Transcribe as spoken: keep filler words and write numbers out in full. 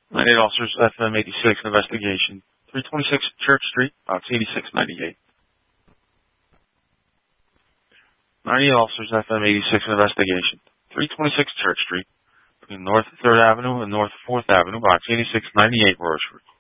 ninety-eight officers, F M eighty-six, investigation. three twenty-six Church Street, box eighty-six ninety-eight. ninety-eight officers, F M eighty-six, investigation. three twenty-six Church Street, between North third Avenue and North fourth Avenue, box eighty-six ninety-eight, Rochford.